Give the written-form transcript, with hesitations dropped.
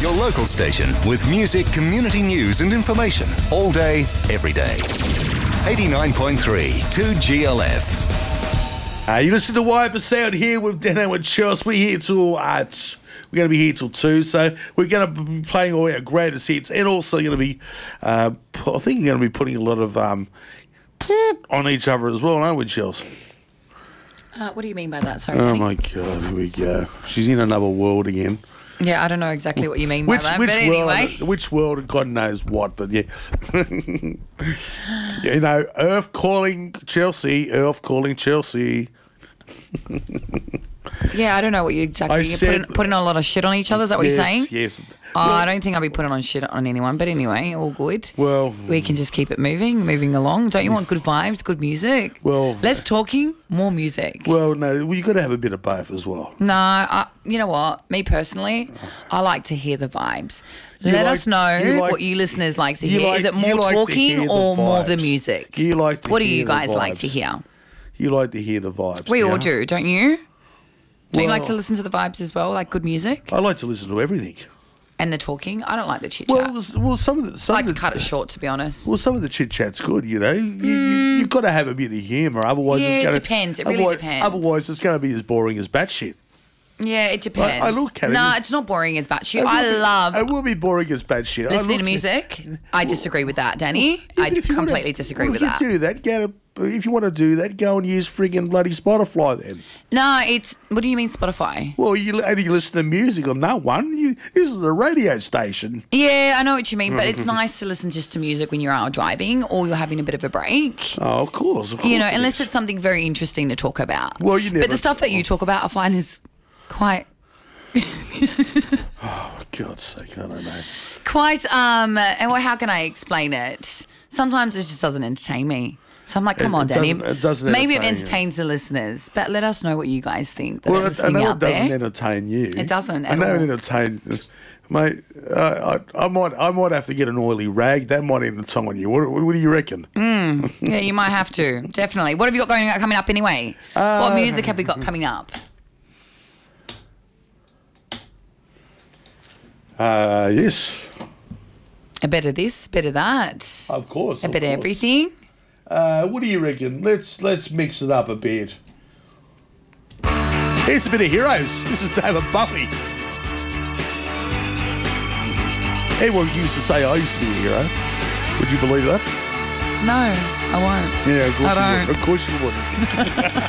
your local station with music, community news and information all day, every day. 89.3 2GLF. You listen to Wiper Sound here with Dano and Chelsea. We're here till we're going to be here till 2, so we're going to be playing all our greatest hits, and also going to be, I think you're going to be putting a lot of on each other as well, aren't we, Chelsea? What do you mean by that? Sorry, Oh Danny. my God, here we go. She's in another world again. Yeah, I don't know exactly what you mean by that, but anyway. Which world, God knows what, but yeah. You know, Earth calling Chelsea. Yeah, I don't know what you exactly... You're putting a lot of shit on each other, is that what you're saying? Yes. I don't think I'll be putting on shit on anyone, but anyway, all good. Well... We can just keep it moving along. Don't you want good vibes, good music? Well... Less talking, more music. Well, no, you got to have a bit of both as well. No, you know what? Me personally, I like to hear the vibes. Let us know what you listeners like to hear. Is it more talking or more of the music? You like to What do hear you guys the like vibes. to hear? You like to hear the vibes. We all do, don't you? Don't you like Well- to listen to the vibes as well, like good music? I like to listen to everything. And the talking? I don't like the chit-chat. Well, some of the... I like to cut it short, to be honest. Well, some of the chit-chat's good, you know. You've got to have a bit of humour, otherwise Yeah, it's it going to... depends. It really depends. Otherwise it's going to be as boring as batshit. Yeah, it depends. I look at it. No, it's not boring as batshit. It I will be boring as batshit. listening to music. I disagree with that, Danny. I completely disagree with that. If you do that, if you want to do that, go and use friggin' bloody Spotify then. No, what do you mean Spotify? Well, you only listen to music on that one. This is a radio station. Yeah, I know what you mean, but it's nice to listen just to music when you're out driving or you're having a bit of a break. Oh, of course. You know, it unless is. it's something very interesting to talk about. Well, you never... But the stuff that you talk about, I find is quite... Oh, for God's sake, I don't know. Quite, and how can I explain it? Sometimes it just doesn't entertain me. So I'm like, come on, Danny. It doesn't Maybe it entertain you. entertains the listeners, but let us know what you guys think. That Well, are I listening know out it doesn't there. entertain you. It doesn't I at know all. it entertains... Mate, I might have to get an oily rag. That might entertain you. What do you reckon? Yeah, you might have to. Definitely. What have you got coming up anyway? What music have we got coming up? Yes. A bit of this, bit of that. Of course. A bit of everything. What do you reckon? Let's mix it up a bit. Here's a bit of Heroes. This is David Bowie. Everyone used to say I used to be a hero. Would you believe that? No, I won't. Yeah, of course I you would. Of course you would.